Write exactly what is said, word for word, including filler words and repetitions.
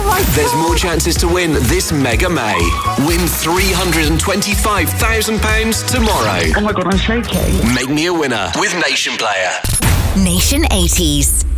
my God. There's more chances to win this Mega May. Win three hundred twenty-five thousand pounds tomorrow. Oh my God, I'm shaking. Make me a winner with Nation Player. Nation eighties.